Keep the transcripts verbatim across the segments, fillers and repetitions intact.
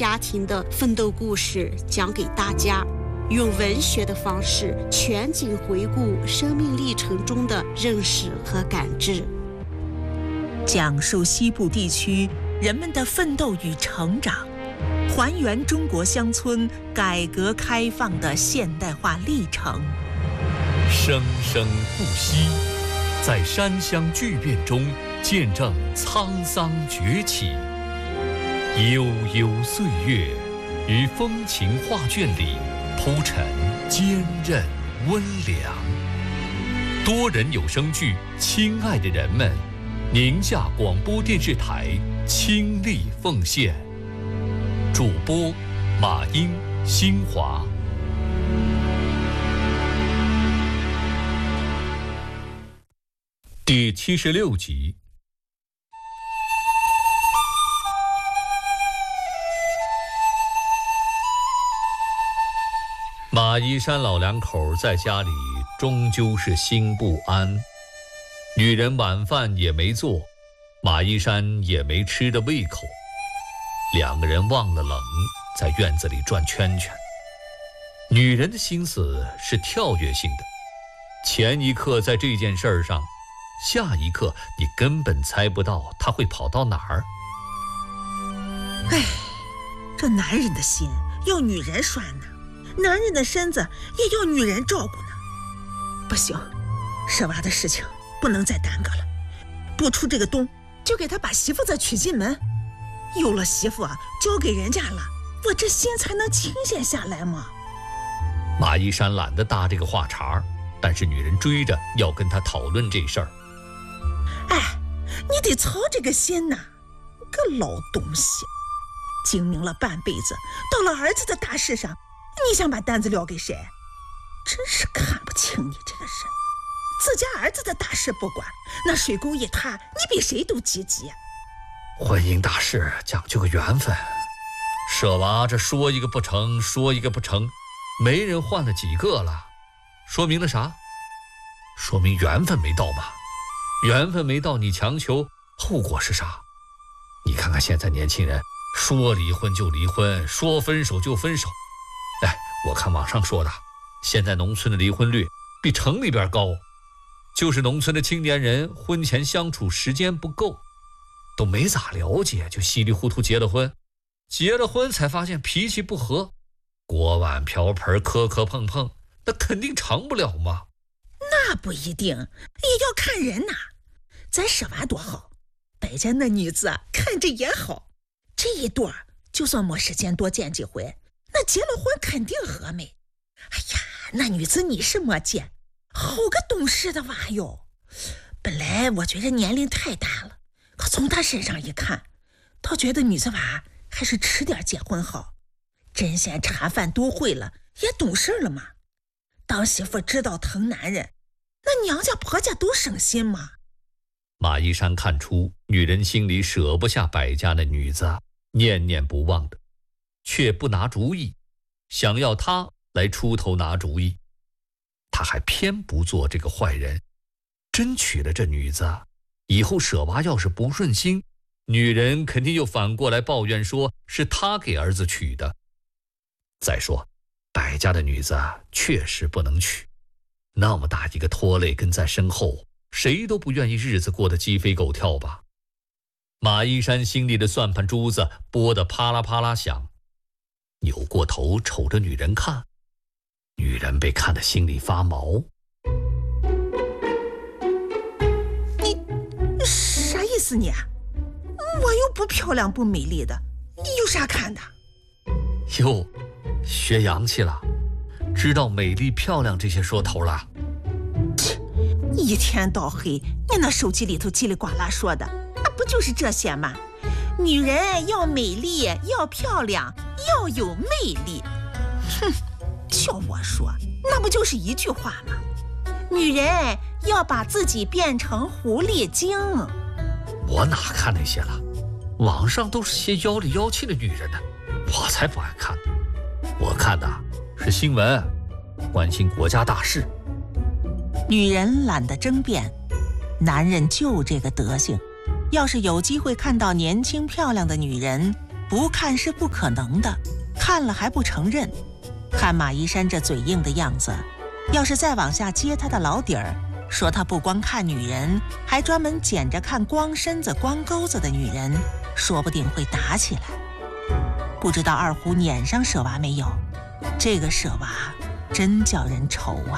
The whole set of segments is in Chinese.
家庭的奋斗故事讲给大家，用文学的方式全景回顾生命历程中的认识和感知， 讲述西部地区人们的奋斗与成长，还原中国乡村改革开放的现代化历程。 生生不息，在山乡巨变中见证沧桑崛起。悠悠岁月，于风情画卷里铺陈坚韧温良。多人有声剧《亲爱的人们》，宁夏广播电视台倾力奉献。主播马英、新华。第七十六集。马一山老两口在家里终究是心不安，女人晚饭也没做，马一山也没吃的胃口，两个人忘了冷，在院子里转圈圈。女人的心思是跳跃性的，前一刻在这件事上，下一刻你根本猜不到她会跑到哪儿。 哎，这男人的心要女人拴呢，男人的身子也要女人照顾呢。不行，舍娃的事情不能再耽搁了，不出这个冬就给他把媳妇子娶进门。有了媳妇啊，交给人家了，我这心才能清闲下来嘛。 马一山懒得搭这个话茬，但是女人追着要跟他讨论这事儿。 哎，你得操这个心呐，个老东西，精明了半辈子，到了儿子的大事上，你想把担子撂给谁？真是看不清你这个人，自家儿子的大事不管，那水沟一塌，你比谁都积极。 婚姻大事讲究个缘分，舍娃这说一个不成，说一个不成，没人换了几个了，说明了啥？说明缘分没到嘛。缘分没到，你强求，后果是啥？你看看现在年轻人，说离婚就离婚，说分手就分手。哎，我看网上说的，现在农村的离婚率比城里边高，就是农村的青年人婚前相处时间不够，都没咋了解，就稀里糊涂结了婚，结了婚才发现脾气不合，锅碗瓢盆磕磕碰碰，那肯定长不了嘛。 那不一定，也要看人呐。咱舍娃多好，白家那女子啊，看着也好，这一对儿就算没时间多见几回，那结了婚肯定和美。哎呀，那女子你是没见，好个懂事的娃哟。本来我觉得年龄太大了，可从她身上一看，倒觉得女子娃还是迟点结婚好。针线茶饭都会了，也懂事了嘛。当媳妇知道疼男人，那娘家婆家都省心嘛。 马一山看出女人心里舍不下百家的女子，念念不忘的，却不拿主意，想要他来出头拿主意。他还偏不做这个坏人，真娶了这女子，以后舍娃要是不顺心，女人肯定又反过来抱怨说是他给儿子娶的。再说百家的女子确实不能娶，那么大一个拖累跟在身后，谁都不愿意日子过得鸡飞狗跳吧。马一山心里的算盘珠子拨得啪啦啪啦响，扭过头瞅着女人看，女人被看得心里发毛。 你啥意思你？我又不漂亮不美丽的，有啥看的？ 哟，学洋气了，知道美丽漂亮这些说头了。 一天到黑你那手机里头叽里呱啦说的，那不就是这些吗？女人要美丽，要漂亮，要有魅力。哼，叫我说，那不就是一句话吗？女人要把自己变成狐狸精。 我哪看那些了，网上都是些妖里妖气的女人呢，我才不爱看。我看的是新闻，关心国家大事。 女人懒得争辩，男人就这个德行。要是有机会看到年轻漂亮的女人， 不看是不可能的，看了还不承认。看马一山这嘴硬的样子，要是再往下揭他的老底儿，说他不光看女人，还专门捡着看光身子光钩子的女人，说不定会打起来。不知道二胡撵上舍娃没有？这个舍娃真叫人愁啊。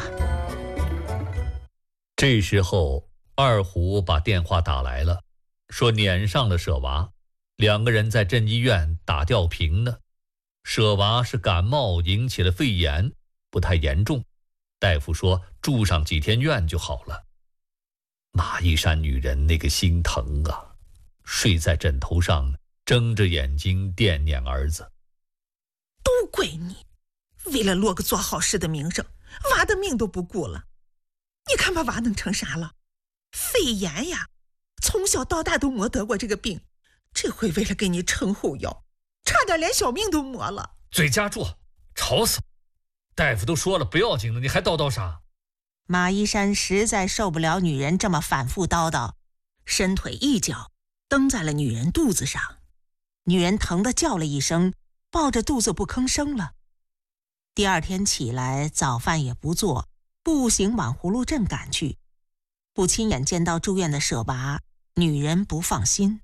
这时候二胡把电话打来了，说撵上了舍娃，两个人在镇医院打吊瓶呢。舍娃是感冒引起了肺炎，不太严重，大夫说住上几天院就好了。马一山女人那个心疼啊，睡在枕头上，睁着眼睛惦念儿子。 都怪你，为了落个做好事的名声，娃的命都不顾了。你看把娃弄成啥了？肺炎呀，从小到大都没得过这个病，这回为了给你撑后腰，差点连小命都没了。 嘴夹住，吵死！大夫都说了不要紧的，你还叨叨啥？ 马一山实在受不了女人这么反复叨叨，伸腿一脚蹬在了女人肚子上。女人疼得叫了一声，抱着肚子不吭声了。第二天起来，早饭也不做，步行往葫芦镇赶去。不亲眼见到住院的舍娃，女人不放心。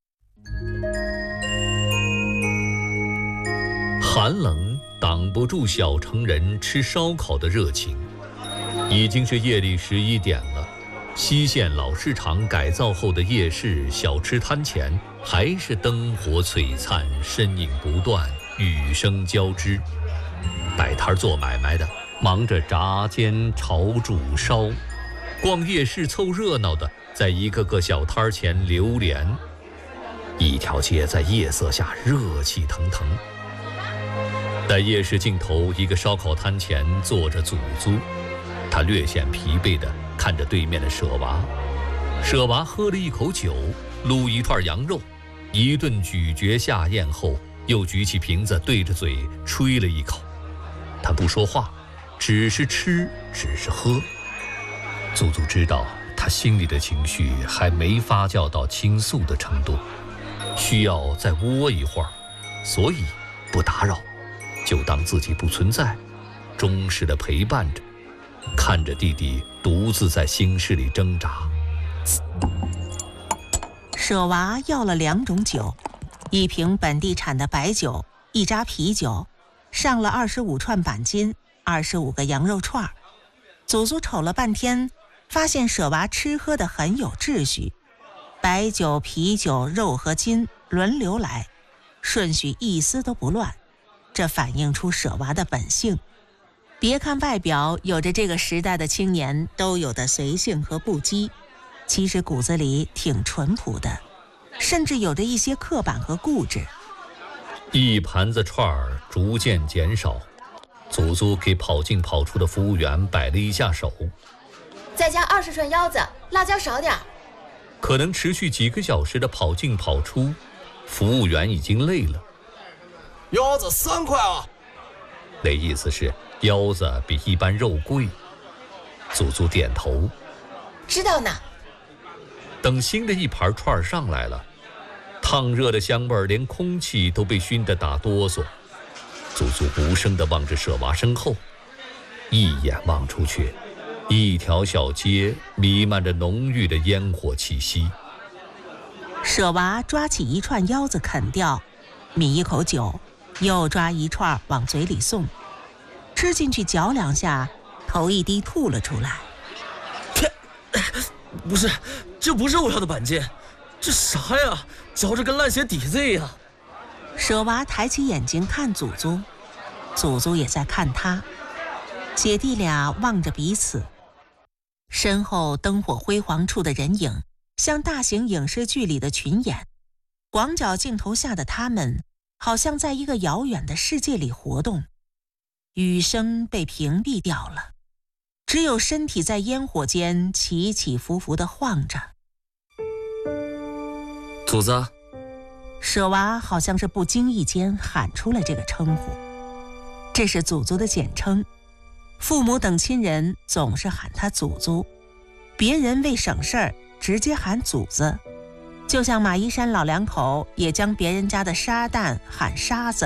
寒冷挡不住小城人吃烧烤的热情。已经是夜里十一点了，西县老市场改造后的夜市小吃摊前还是灯火璀璨，身影不断，雨声交织。摆摊做买卖的忙着炸煎炒煮烧，逛夜市凑热闹的在一个个小摊前流连。一条街在夜色下热气腾腾。在夜市尽头，一个烧烤摊前坐着祖祖，他略显疲惫地看着对面的舍娃。舍娃喝了一口酒，撸一串羊肉，一顿咀嚼下咽后，又举起瓶子对着嘴吹了一口。他不说话，只是吃，只是喝。祖祖知道他心里的情绪还没发酵到倾诉的程度，需要再窝一会儿，所以不打扰，就当自己不存在，忠实地陪伴着，看着弟弟独自在心事里挣扎。 舍娃要了两种酒，一瓶本地产的白酒，一扎啤酒，上了二十五串板筋，二十五个羊肉串。祖祖瞅了半天，发现舍娃吃喝的很有秩序，白酒、啤酒、肉和筋轮流来，顺序一丝都不乱，这反映出舍娃的本性。别看外表有着这个时代的青年都有的随性和不羁，其实骨子里挺淳朴的，甚至有着一些刻板和固执。 一盘子串儿逐渐减少，祖祖给跑进跑出的服务员摆了一下手， 再加二十串腰子，辣椒少点。 可能持续几个小时的跑进跑出，服务员已经累了。 腰子三块啊！ 那意思是腰子比一般肉贵。祖祖点头， 知道呢。 等新的一盘串上来了，烫热的香味连空气都被熏得打哆嗦。祖祖无声地望着舍娃身后，一眼望出去，一条小街弥漫着浓郁的烟火气息。 舍娃抓起一串腰子啃掉，抿一口酒，又抓一串往嘴里送，吃进去嚼两下，头一低吐了出来。 不是，这不是我要的板筋，这啥呀？嚼着跟烂鞋底子一样。 舍娃抬起眼睛看祖祖，祖祖也在看他，姐弟俩望着彼此。身后灯火辉煌处的人影，像大型影视剧里的群演，广角镜头下的他们，好像在一个遥远的世界里活动。雨声被屏蔽掉了，只有身体在烟火间起起伏伏地晃着。 祖子。 舍娃好像是不经意间喊出了这个称呼，这是祖祖的简称。父母等亲人总是喊他祖祖，别人为省事儿直接喊祖子。 就像马依山老两口也将别人家的沙蛋喊沙子，